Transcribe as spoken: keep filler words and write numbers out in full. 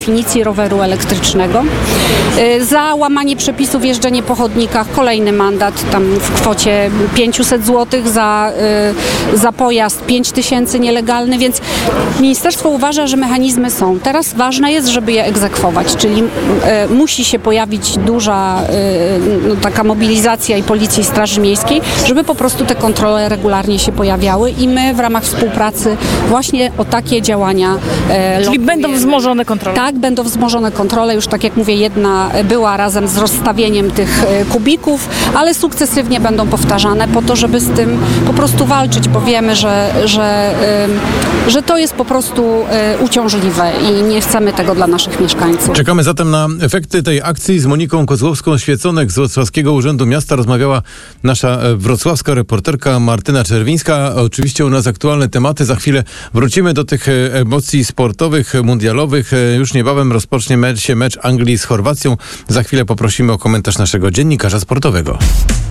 definicji roweru elektrycznego. Za łamanie przepisów jeżdżenie po chodnikach kolejny mandat tam w kwocie pięćset złotych, za, za pojazd pięć tysięcy nielegalny, więc ministerstwo uważa, że mechanizmy są. Teraz ważne jest, żeby je egzekwować, czyli musi się pojawić duża no, taka mobilizacja i Policji i Straży Miejskiej, żeby po prostu te kontrole regularnie się pojawiały i my w ramach współpracy właśnie o takie działania Czyli lobujemy. będą wzmożone kontrole? Tak, będą wzmożone kontrole. Już tak jak mówię, jedna była razem z rozstawieniem tych kubików, ale sukcesywnie będą powtarzane po to, żeby z tym po prostu walczyć, bo wiemy, że, że, że to jest po prostu uciążliwe i nie chcemy tego dla naszych mieszkańców. Czekamy zatem na efekty tej akcji. Z Moniką Kozłowską-Świeconek z Wrocławskiego Urzędu Miasta rozmawiała nasza wrocławska reporterka Martyna Czerwińska. Oczywiście u nas aktualne tematy. Za chwilę wrócimy do tych emocji sportowych, mundialowych. Już niebawem rozpocznie mecz, się mecz Anglii z Chorwacją. Za chwilę poprosimy o komentarz naszego dziennikarza sportowego.